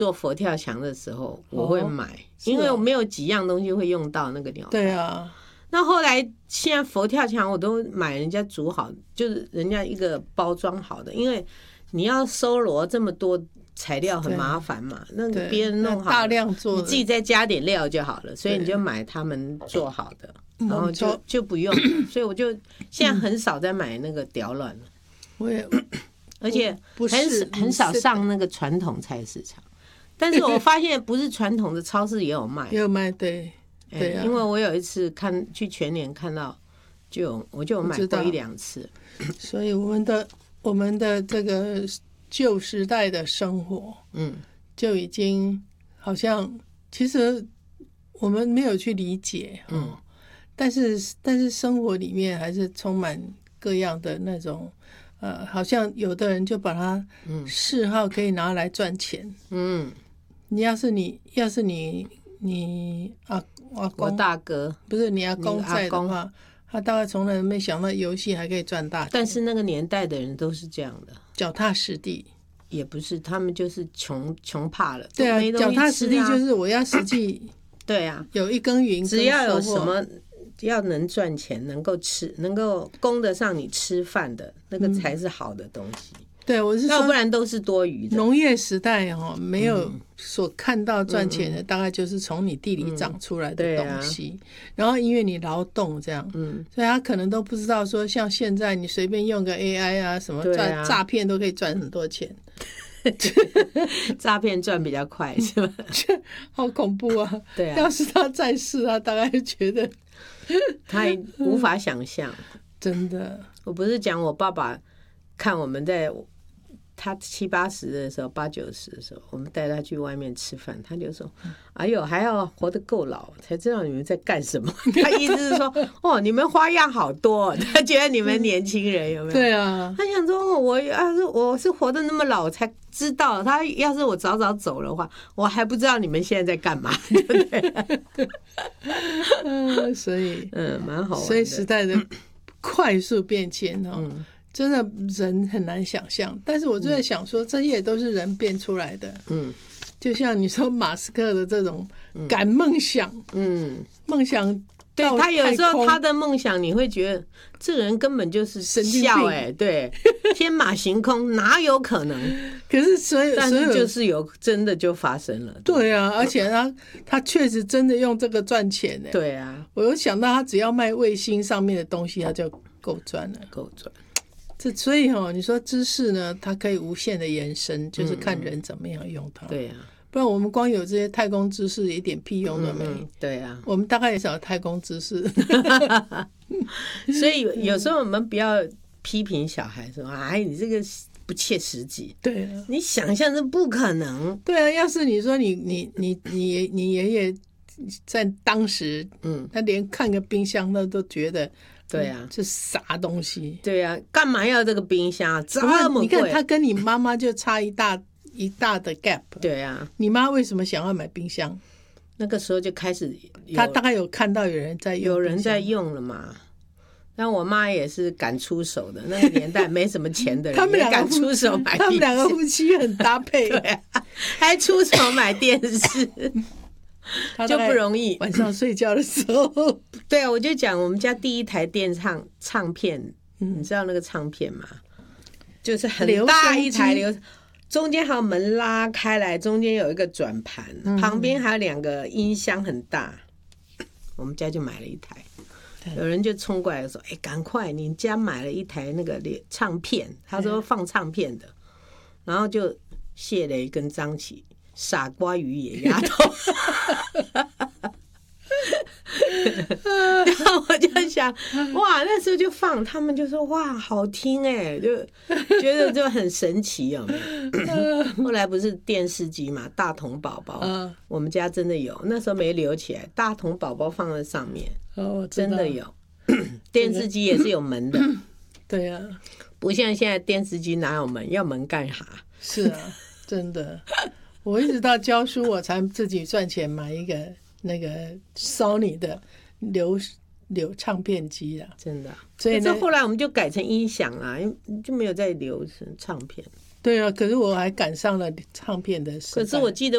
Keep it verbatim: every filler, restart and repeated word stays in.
做佛跳墙的时候我会买，哦，因为我没有几样东西会用到那个鸟蛋。 对啊， 那后来现在佛跳墙我都买人家煮好，就是人家一个包装好的，因为你要搜罗这么多材料很麻烦嘛，那个别人弄好大量做， 你自己再加点料就好了，所以你就买他们做好的，然后就就不用，所以我就现在很少在买那个屌卵了。 我也， 而且很很少上那个传统菜市场，但是我发现不是传统的超市也有卖， 也有卖，对对啊， 因为我有一次看去全联看到，就有我就有买过一两次。 所以我们的我们的这个旧时代的生活，嗯，就已经好像其实我们没有去理解，嗯，但是但是生活里面还是充满各样的那种。呃，好像有的人就把他嗜好可以拿来赚钱。嗯，你要是你要是你你阿阿公我大哥不是你阿公在的话，他大概从来没想到游戏还可以赚大钱。 但是那个年代的人都是这样的， 脚踏实地。 也不是，他们就是穷穷怕了。 对啊，脚踏实地就是我要实际。 对啊， 有一耕耘， 只要有什么。要能赚钱，能够吃，能够供得上你吃饭的那个才是好的东西。嗯， 对，我是说， 要不然都是多余的。 农业时代哦，没有所看到赚钱的，嗯，大概就是从你地里长出来的东西，嗯啊，然后因为你劳动这样，嗯，所以他可能都不知道说，像现在你随便用个 A I 啊，什么赚诈骗都可以赚很多钱。 诈骗赚比较快是吧？ 好恐怖啊！ 对啊， 要是他在世啊，大概觉得他无法想象。 真的， 我不是讲我爸爸看我们在他七八十的时候，八九十的时候，我们带他去外面吃饭，他就说：“哎呦，还要活得够老才知道你们在干什么。”他意思是说：“哦，你们花样好多。”他觉得你们年轻人有没有？ 对啊， 他想说：“我要是我是活得那么老才知道，他要是我早早走的话，我还不知道你们现在在干嘛。”对不对？ 嗯，所以嗯，蛮好玩的。 所以时代的快速变迁哦。嗯，真的人很难想象，但是我就在想说，这些也都是人变出来的。嗯，就像你说马斯克的这种敢梦想，嗯，梦想， 对，他有时候他的梦想，你会觉得这个人根本就是神经病，哎，对，天马行空，哪有可能？ 可是所以， 但是就是有真的就发生了。 对啊，而且他他确实真的用这个赚钱呢。 对啊， 我有想到他只要卖卫星上面的东西，他就够赚了， 够赚。 这所以哦，你说知识呢，它可以无限的延伸，就是看人怎么样用它。 嗯、对啊， 不然我们光有这些太空知识，一点屁用都没。嗯、 对啊， 我们大概也少太空知识。 所以有时候我们不要批评小孩说：“哎，你这个不切实际。” 对啊， 你想象这不可能。 对啊，要是你说你你你你你爷爷在当时，嗯，他连看个冰箱他都觉得。 对啊， 这啥东西？ 对啊，干嘛要这个冰箱啊？这么贵！ 你看他跟你妈妈就差一大一大的 gap。 对啊， 你妈为什么想要买冰箱？ 那个时候就开始， 他大概有看到有人在用， 有人在用了嘛。但我妈也是敢出手的，那个年代没什么钱的人， 他们也敢出手买冰箱。 他们两个夫妻很搭配， 对啊，还出手买电视。就不容易。 晚上睡觉的时候， 对啊，我就讲我们家第一台电唱唱片，嗯、你知道那个唱片吗？就是很大一台流，中间还有门拉开来，中间有一个转盘，嗯、旁边还有两个音箱很大。我们家就买了一台，有人就冲过来说：“哎，赶快，你家买了一台那个唱片。”他说放唱片的，然后就谢雷跟张琪。傻瓜与野丫头，然后我就想，哇，那时候就放，他们就说哇，好听哎，就觉得就很神奇，有没有？后来不是电视机嘛，大童宝宝，嗯、我们家真的有，那时候没留起来，大童宝宝放在上面，哦，真的有。电视机也是有门的， 对啊， 不像现在电视机哪有门，要门干啥？ 是啊，真的。我一直到教书，我才自己赚钱买一个那个 Sony 的留留唱片机啦， 真的。所以呢，后来我们就改成音响啦，就没有再留成唱片。 对啊，可是我还赶上了唱片的时代。 可是我记得。